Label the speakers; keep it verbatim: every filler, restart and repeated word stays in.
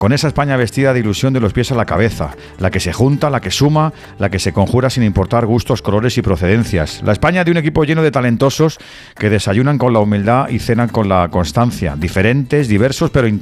Speaker 1: con esa España vestida de ilusión de los pies a la cabeza, la que se junta, la que suma, la que se conjura sin importar gustos, colores y procedencias. La España de un equipo lleno de talentosos que desayunan con la humildad y cenan con la constancia, diferentes, diversos, pero